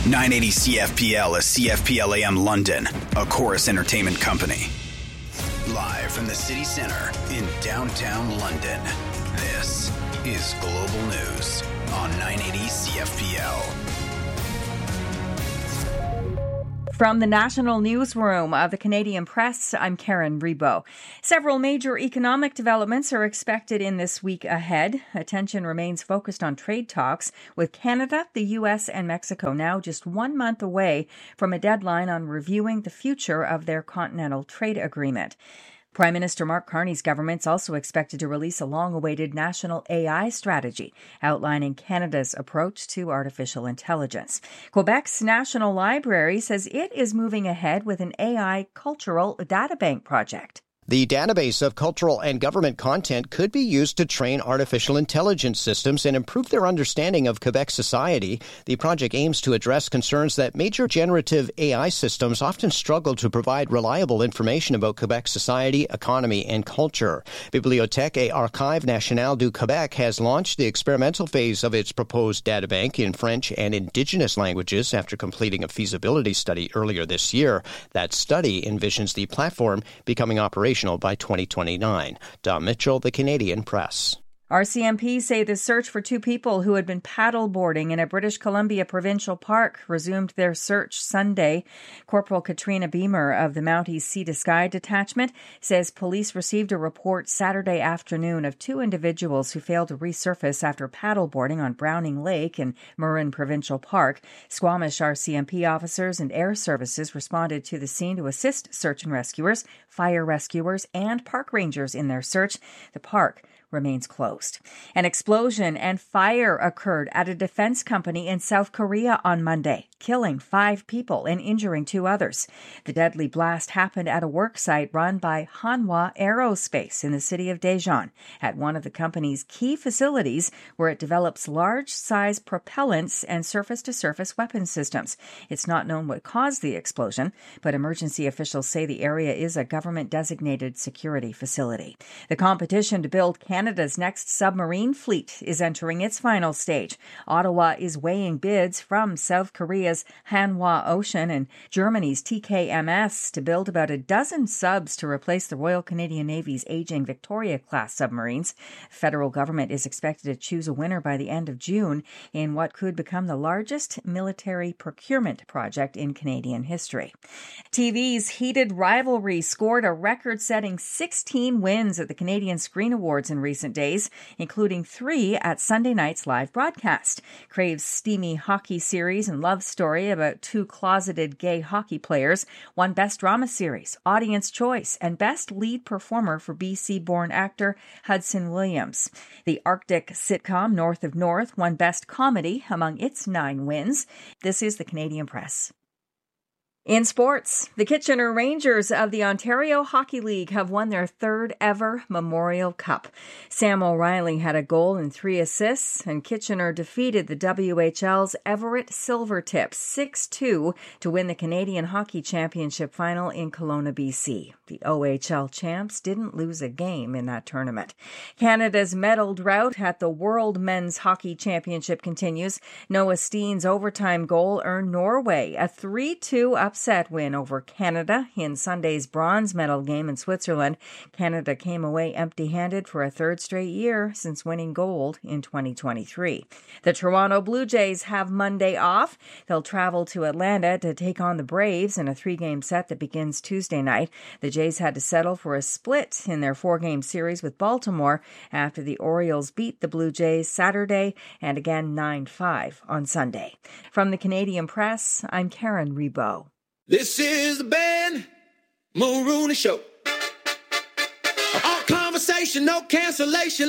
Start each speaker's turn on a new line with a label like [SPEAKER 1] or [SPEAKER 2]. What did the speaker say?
[SPEAKER 1] 980 CFPL is CFPL AM London, a Chorus Entertainment company. Live from the city centre in downtown London, this is Global News on 980 CFPL.
[SPEAKER 2] From the National Newsroom of the Canadian Press, I'm Karen Rebo. Several major economic developments are expected in this week ahead. Attention remains focused on trade talks with Canada, the U.S. and Mexico now just 1 month away from a deadline on reviewing the future of their continental trade agreement. Prime Minister Mark Carney's government's also expected to release a long-awaited national AI strategy outlining Canada's approach to artificial intelligence. Quebec's National Library says it is moving ahead with an AI cultural databank project.
[SPEAKER 3] The database of cultural and government content could be used to train artificial intelligence systems and improve their understanding of Quebec society. The project aims to address concerns that major generative AI systems often struggle to provide reliable information about Quebec society, economy, and culture. Bibliothèque et Archives Nationales du Québec has launched the experimental phase of its proposed databank in French and Indigenous languages after completing a feasibility study earlier this year. That study envisions the platform becoming operational by 2029. Don Mitchell, The Canadian Press.
[SPEAKER 2] RCMP say the search for two people who had been paddleboarding in a British Columbia provincial park resumed their search Sunday. Corporal Katrina Beamer of the Mounties Sea to Sky Detachment says police received a report Saturday afternoon of two individuals who failed to resurface after paddleboarding on Browning Lake in Marin Provincial Park. Squamish RCMP officers and air services responded to the scene to assist search and rescuers, fire rescuers, and park rangers in their search. The park remains closed. An explosion and fire occurred at a defense company in South Korea on Monday, killing 5 people and injuring 2 others. The deadly blast happened at a work site run by Hanwha Aerospace in the city of Daejeon, at one of the company's key facilities where it develops large-size propellants and surface-to-surface weapon systems. It's not known what caused the explosion, but emergency officials say the area is a government-designated security facility. The competition to build Canada's next submarine fleet is entering its final stage. Ottawa is weighing bids from South Korea's Hanwha Ocean and Germany's TKMS to build about a dozen subs to replace the Royal Canadian Navy's aging Victoria-class submarines. The federal government is expected to choose a winner by the end of June in what could become the largest military procurement project in Canadian history. TV's heated rivalry scored a record-setting 16 wins at the Canadian Screen Awards in recent days, including 3 at Sunday night's live broadcast. Crave's steamy hockey series and love story about 2 closeted gay hockey players won Best Drama Series, Audience Choice, and Best Lead Performer for BC-born actor Hudson Williams. The Arctic sitcom North of North won Best Comedy among its 9 wins. This is the Canadian Press. In sports, the Kitchener Rangers of the Ontario Hockey League have won their 3rd ever Memorial Cup. Sam O'Reilly had a goal and 3 assists, and Kitchener defeated the WHL's Everett Silvertips 6-2 to win the Canadian Hockey Championship final in Kelowna, BC. The OHL champs didn't lose a game in that tournament. Canada's medal drought at the World Men's Hockey Championship continues. Noah Steen's overtime goal earned Norway a 3-2 upset win over Canada in Sunday's bronze medal game in Switzerland. Canada came away empty-handed for a 3rd straight year since winning gold in 2023. The Toronto Blue Jays have Monday off. They'll travel to Atlanta to take on the Braves in a 3-game set that begins Tuesday night. The Jays had to settle for a split in their 4-game series with Baltimore after the Orioles beat the Blue Jays Saturday and again 9-5 on Sunday. From the Canadian Press, I'm Karen Rebo.
[SPEAKER 4] This is the Ben Mulrooney Show. All conversation, no cancellation.